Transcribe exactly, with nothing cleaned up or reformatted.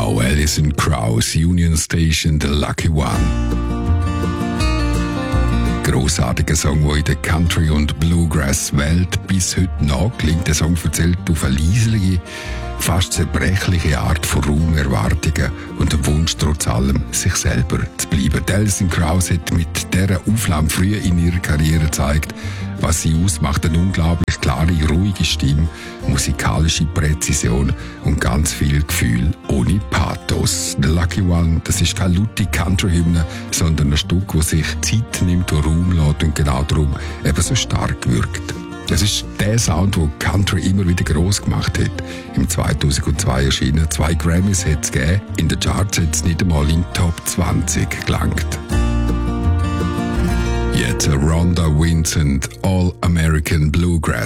Genau, Alison Krauss, Union Station, The Lucky One. Grossartiger Song, der in der Country- und Bluegrass-Welt bis heute nachklingt. Der Song erzählt auf eine leisliche, fast zerbrechliche Art von Raumerwartungen und dem Wunsch, trotz allem sich selber zu bleiben. Alison Krauss hat mit dieser Aufnahme früh in ihrer Karriere gezeigt, was sie ausmacht. Eine unglaublich klare, ruhige Stimme, musikalische Präzision und ganz viel Gefühl ohne Pathos. The Lucky One, das ist keine laute Country-Hymne, sondern ein Stück, das sich Zeit nimmt und Raum lässt und genau darum eben so stark wirkt. Das ist der Sound, den Country immer wieder gross gemacht hat. Im zweitausendzwei erschienen zwei Grammys hat es gegeben. In den Charts hat es nicht einmal in die Top zwanzig gelangt. Jetzt Rhonda Vincent, All American Bluegrass.